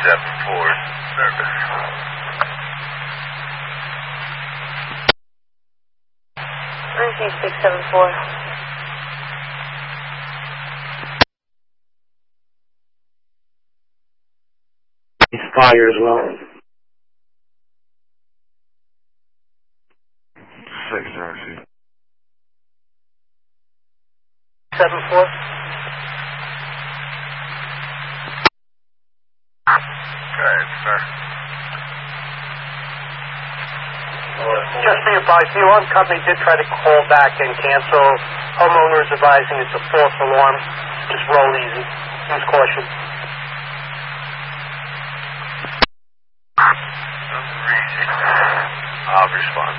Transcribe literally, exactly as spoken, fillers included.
seven four, service. three six seven four. He's fire as well. six R C. seven four. Good, sir. Just be advised, the alarm company did try to call back and cancel. Homeowner is advising it's a false alarm. Just roll easy. Use caution. I'll respond.